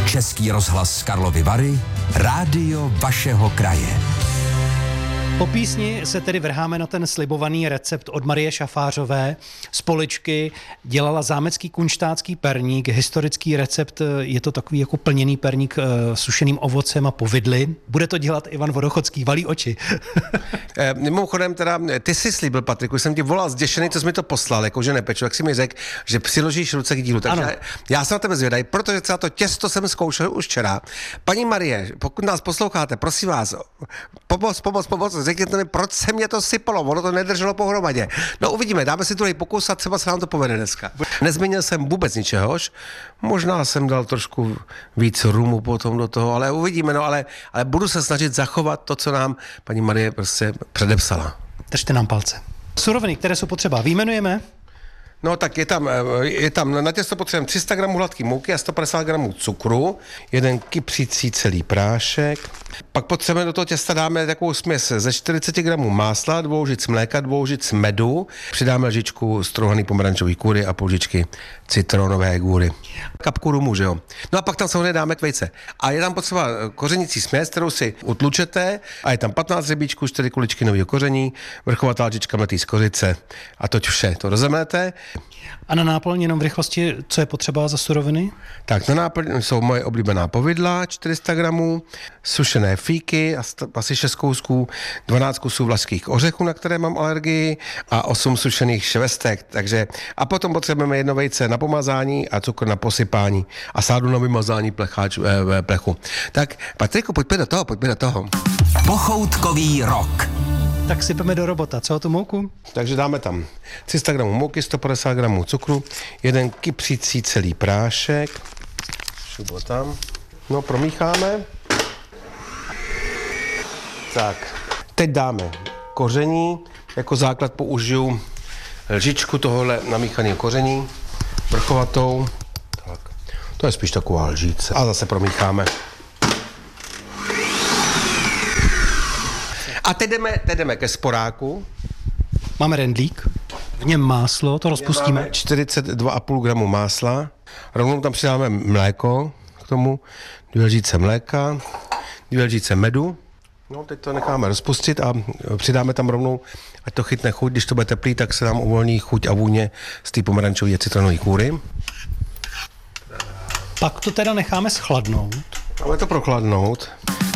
Český rozhlas Karlovy Vary, rádio vašeho kraje. Po písni se tedy vrháme na ten slibovaný recept od Marie Šafářové. Z poličky dělala zámecký kunštátský perník, historický recept, je to takový jako plněný perník sušeným ovocem a povidly. Bude to dělat Ivan Vodochodský, valí oči. Mimochodem teda, ty jsi slíbil, Patriku, jsem ti volal zděšený, co jsi mi to poslal, jakože nepeču, jak jsi mi řekl, že přiložíš ruce k dílu. Takže já jsem na tebe zvědavý, protože celé to těsto jsem zkoušel už včera. Paní Marie, pokud nás posloucháte, prosím vás, pomoc, řekněte mi, proč se mě to sypalo, ono to nedrželo pohromadě. No uvidíme, dáme si druhý pokus a třeba se nám to povede dneska. Nezměnil jsem vůbec ničehož, možná jsem dal trošku víc rumu potom do toho, ale uvidíme, no ale budu se snažit zachovat to, co nám paní Marie prostě předepsala. Držte nám palce. Suroviny, které jsou potřeba, vyjmenujeme? No tak je tam na těsto potřebujeme 300 gramů hladké mouky a 150 gramů cukru, jeden kypřící celý prášek. Pak potřebujeme do toho těsta dáme takovou směs ze 40 gramů másla, 2 lžic mléka, 2 lžic medu, přidáme lžičku strouhaný pomerančový kůry a půl lžičky citronové gůry. Kapku rumu, že jo. No a pak tam samozřejmě dáme k vejce. A je tam potřeba kořenící směs, kterou si utlučete a je tam 15 hřebíčků, 4 kuličky nového koření, vrchovatá lžička mletý z kořice a toť vše. To rozemlete. A na náplň jenom v rychlosti, co je potřeba za suroviny? Tak na náplň jsou moje oblíbená povidla, 400 gramů, sušené fíky, asi 6 kousků, 12 kusů vlašských ořechů, na které mám alergii, a 8 sušených švestek. Takže, a potom potřebujeme jedno vejce na pomazání a cukr na posypání a sádu na vymazání plechu. Tak, Patriku, pojďme do toho. Pochoutkový rok. Tak sypeme do robota. Co o tu mouku? Takže dáme tam 300 gramů mouky, 150 gramů cukru, jeden kypřící celý prášek. Šubo tam. No, promícháme. Tak, teď dáme koření. Jako základ použiju lžičku tohohle namíchaného koření, vrchovatou. Tak, to je spíš taková lžíce. A zase promícháme. A teď jdeme ke sporáku. Máme rendlík, v něm máslo, to rozpustíme. 42,5 gramu másla, rovnou tam přidáme mléko k tomu, 2 lžíce mléka, 2 lžíce medu. No, teď to necháme rozpustit a přidáme tam rovnou, ať to chytne chuť. Když to bude teplý, tak se nám uvolní chuť a vůně z té pomerančové a citronové kůry. Pak to teda necháme schladnout. Máme to prochladnout.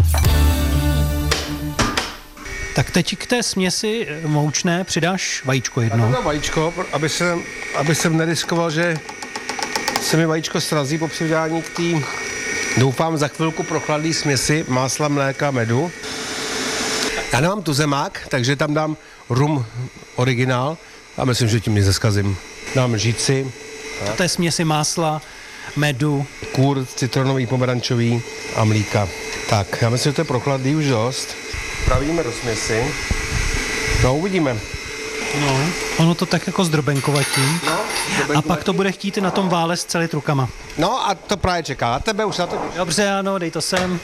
Tak teď k té směsi moučné přidáš vajíčko jedno. Tak to vajíčko, aby jsem neriskoval, že se mi vajíčko srazí po přidání k té, doufám, za chvilku prochladlý směsi másla, mléka, medu. Já nemám tuzemák, takže tam dám rum originál a myslím, že tím nezeskazím. Dám lžíci. To je směsi másla, medu, kůr citronový, pomerančový a mlíka. Tak, já myslím, že to je prochladlý už dost. Pravíme do směsi. No, uvidíme. No, ono to tak jako zdrobenkovatí. No, a pak to bude chtít na tom vále s celit rukama. No a to právě čeká. A tebe už na to... Dobře, ano, dej to sem.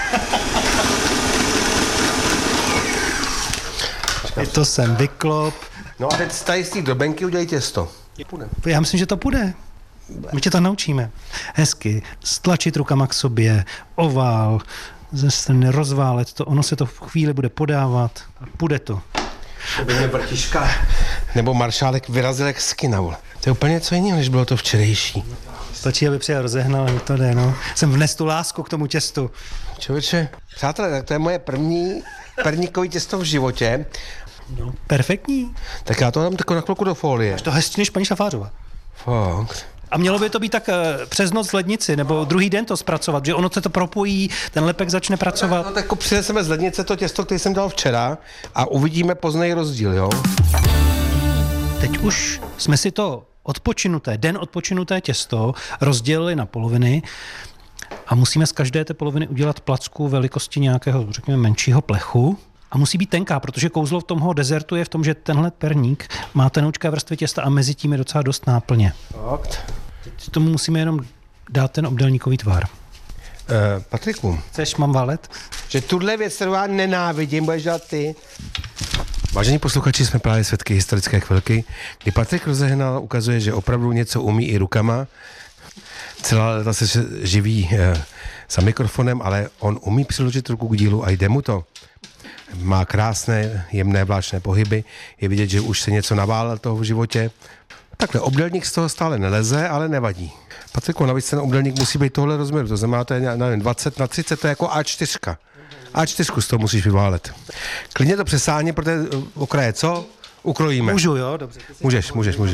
Je to sem vyklop. No a teď tady z té drobenky udělej těsto. Já myslím, že to půjde. My tě to naučíme. Hezky stlačit rukama k sobě, ovál, ze strany rozválet to, ono se to v chvíli bude podávat a půjde to. To by mě Brtiška nebo maršálek vyrazil jak skinavul. To je úplně něco jiného, než bylo to včerejší. Stačí, aby přijel rozehnal, a to jde, no. Jsem vnes tu lásku k tomu těstu. Člověče, přátelé, tak to je moje první perníkový těsto v životě. No, perfektní. Tak já to dám tako na chvilku do folie. Až to hezčí než paní Šafářová. Fakt. A mělo by to být tak přes noc v lednici, nebo druhý den to zpracovat, že ono se to propojí, ten lepek začne pracovat. No tak jako přineseme z lednice to těsto, které jsem dal včera a uvidíme později rozdíl, jo? Teď už jsme si to den odpočinuté těsto rozdělili na poloviny a musíme z každé té poloviny udělat placku velikosti nějakého, řekněme, menšího plechu. A musí být tenká, protože kouzlo v tomho dezertu je v tom, že tenhle perník má tenoučké vrstvy těsta a mezi tím je docela dost náplně. Fakt. Teď tomu musíme jenom dát ten obdélníkový tvar. Patriku. Chceš, mám válet? Že tuhle věc, kterou já nenávidím, budeš dělat ty. Vážení posluchači, jsme právě svědky historické chvilky, kdy Patrik Rozehnal ukazuje, že opravdu něco umí i rukama. celá léta se živí za mikrofonem, ale on umí přiložit ruku k dílu a jde mu to. Má krásné, jemné, vláčné pohyby, je vidět, že už se něco naválel toho v životě. Takhle, obdélník z toho stále neleze, ale nevadí. Patriku, navíc ten obdélník musí být tohle rozměru, to znamená, to je 20x30, to je jako A4. A4 z toho musíš vyválet. Klidně to přesáhni, protože okraje co? Ukrojíme. Můžu, jo? Dobře. Můžeš.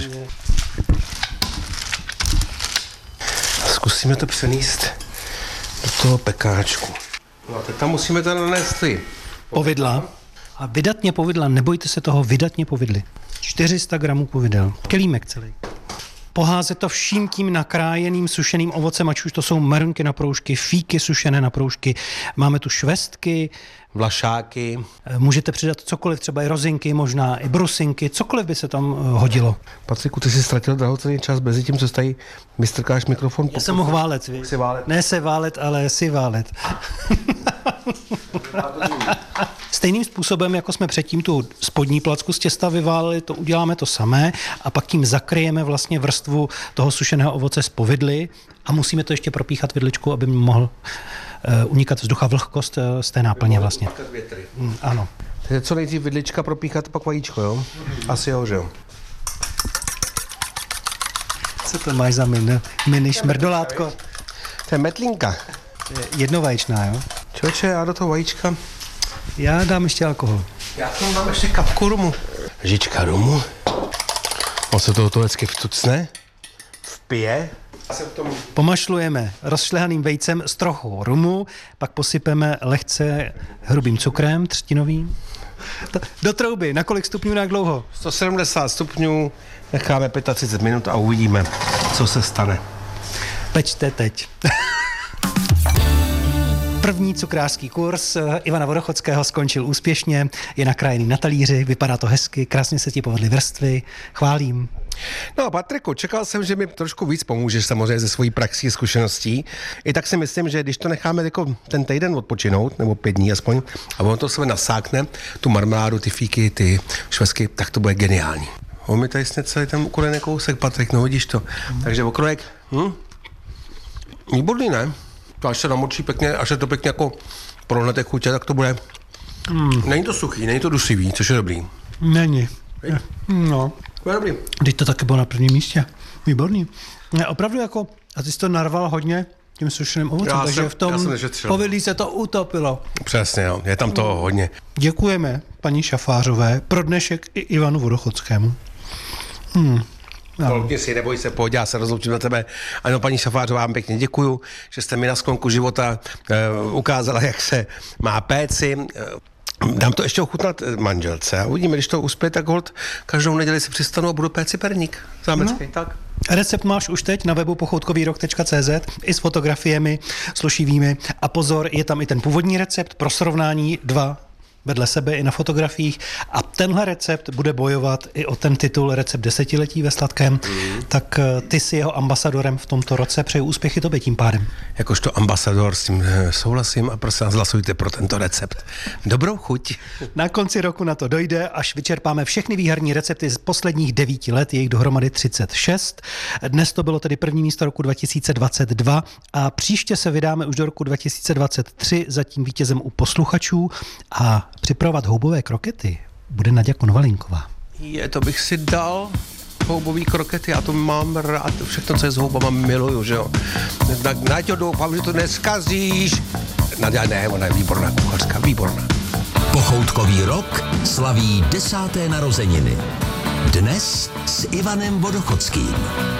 Zkusíme to přenést do toho pekáčku. No a teď tam musíme to nanést Povidla. A vydatně povidla, nebojte se toho, vydatně povidly. 400 gramů povidel. Kelímek celý. Poházet to vším tím nakrájeným sušeným ovocem, ať už to jsou marunky na proužky, fíky sušené na proužky, máme tu švestky, vlašáky. Můžete přidat cokoliv, třeba i rozinky, možná i brusinky, cokoliv by se tam hodilo. Patriku, ty jsi ztratil drahocenný čas mezi tím, co tady vystrkáš mikrofon. Já jsem mohl válet, víš? Ne se válet, ale si válet. Stejným způsobem, jako jsme předtím tu spodní placku z těsta vyváleli, to uděláme to samé a pak tím zakryjeme vlastně vrstvu toho sušeného ovoce z povidly a musíme to ještě propíchat vidličkou, aby mohl unikat vzduch a vlhkost z té náplně vlastně. Ano. Takže co nejdřív vidlička propíchat, pak vajíčko, jo? Asi jo, že jo? Co to máš za mini šmrdolátko? To je metlínka. Jednovaječná, jo? Člověče, já do toho vajíčka. Já dám ještě alkohol. Já tam dám ještě kapku rumu. Žička rumu. On se toho hezky vtucne. Vpije. Pomašlujeme rozšlehaným vejcem s trochou rumu, pak posypeme lehce hrubým cukrem třtinovým. Do trouby, na kolik stupňů, na jak dlouho? 170 stupňů, necháme 35 minut a uvidíme, co se stane. Pečte teď. První cukrářský kurz Ivana Vodochodského skončil úspěšně, je nakrájený na talíři, vypadá to hezky, krásně se ti povedly vrstvy, chválím. No Patriku, čekal jsem, že mi trošku víc pomůžeš samozřejmě ze svojí praxí zkušeností. I tak si myslím, že když to necháme jako ten týden odpočinout, nebo 5 dní aspoň, a ono to se nasákne, tu marmeládu, ty fíky, ty švestky, tak to bude geniální. On mi tady sněd celý ten ukrojený kousek, Patrik, no vidíš to. Takže okrojek, výborný, ne? To až se namočí pěkně, až se to pěkně jako prohnete chutě, tak to bude. Není to suchý, není to dusivý, což je dobrý. Není. No. To je dobrý. Teď to taky bylo na prvním místě. Výborný. Opravdu jako, a ty jsi to narval hodně tím sušeným ovocem, takže v tom povidlí se to utopilo. Přesně, jo. Je tam toho hodně. Děkujeme paní Šafářové pro dnešek i Ivanu Vodochodskému. Kolukně si, neboj se, pojď, já se rozloučím na tebe. Ano, paní Šafářová, vám pěkně děkuju, že jste mi na sklonku života ukázala, jak se má péci. Dám to ještě ochutnat manželce a uvidíme, když to uspěje, tak holt každou neděli si přistanu a budu péci perník zámecký, tak. Recept máš už teď na webu pochoutkovýrok.cz i s fotografiemi složivými a pozor, je tam i ten původní recept pro srovnání 2 vedle sebe i na fotografiích a tenhle recept bude bojovat i o ten titul Recept desetiletí ve sladkém, tak ty jsi jeho ambasadorem v tomto roce, přeju úspěchy tobě tím pádem. Jakožto ambasador s tím souhlasím a prosím vás hlasujte pro tento recept. Dobrou chuť. Na konci roku na to dojde, až vyčerpáme všechny výherní recepty z posledních 9 let, je jich dohromady 36. Dnes to bylo tedy první místo roku 2022 a příště se vydáme už do roku 2023 za tím vítězem u posluchačů a připravovat houbové krokety bude Naďa Konvalinková. To bych si dal houbový krokety, já to mám rád, všechno, co je s houbama, miluju, že jo. Naďo, doufám, že to neskazíš. Naďa, ne, ona je výborná kuchařka, výborná. Pochoutkový rok slaví 10. narozeniny. Dnes s Ivanem Vodochodským.